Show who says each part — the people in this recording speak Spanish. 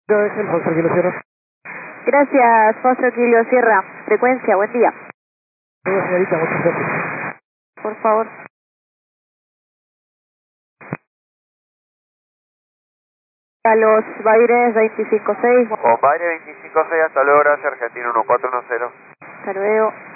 Speaker 1: El Foxtrot Kilo Sierra.
Speaker 2: Gracias, Foxtrot Kilo Sierra. Frecuencia, buen día.
Speaker 1: Señorita, muchas gracias.
Speaker 2: Por favor. A los Baires 25-6.
Speaker 3: Con Baire 25-6, hasta luego, gracias, Argentina 1410.
Speaker 2: Hasta luego.